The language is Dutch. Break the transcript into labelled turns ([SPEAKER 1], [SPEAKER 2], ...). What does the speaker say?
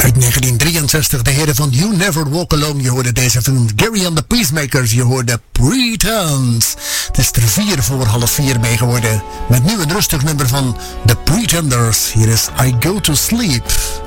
[SPEAKER 1] Uit 1963, de heren van You Never Walk Alone. Je hoorde deze van Gary and the Peacemakers. Je hoorde Pretense. Het is er 4:45 mee geworden. Met nu een rustig nummer van The Pretenders. Hier is I Go to Sleep.